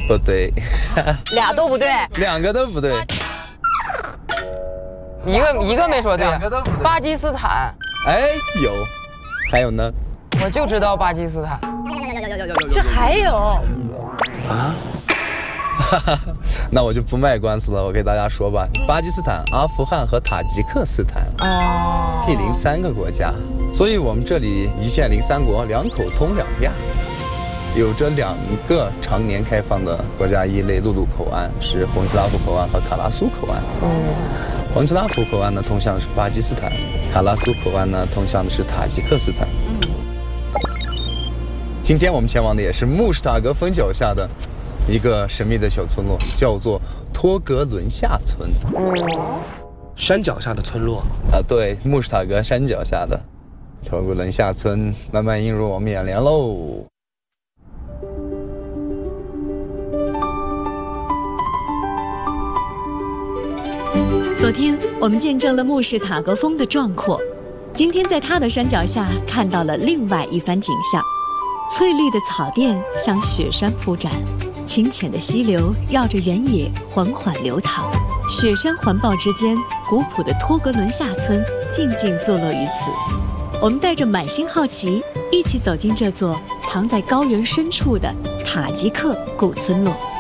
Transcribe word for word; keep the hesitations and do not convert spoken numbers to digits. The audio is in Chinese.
不对， 俩都不对， 两个都不对， 一个一个没说对。 两个都不对。 巴基斯坦， 哎，有，还有呢？ 我就知道巴基斯坦。 这还有啊？那我就不卖关子了，我给大家说吧，巴基斯坦、阿富汗和塔吉克斯坦， 哦， 毗邻三个国家，所以我们这里一线邻三国，两口通两亚，有着两个常年开放的国家一类陆路口岸，是洪吉拉夫口岸和卡拉苏口岸。嗯，洪吉拉夫口岸呢通向的是巴基斯坦，卡拉苏口岸呢通向的是塔吉克斯坦。嗯，今天我们前往的也是穆什塔格峰脚下的一个神秘的小村落，叫做托格伦下村。 山脚下的村落啊，对，穆什塔格山脚下的托格伦下村慢慢映入我们眼帘喽。 昨天我们见证了穆什塔格峰的壮阔，今天在它的山脚下看到了另外一番景象。翠绿的草甸向雪山铺展，清浅的溪流绕着原野缓缓流淌，雪山环抱之间，古朴的托格伦下村静静坐落于此。我们带着满心好奇，一起走进这座藏在高原深处的塔吉克古村落。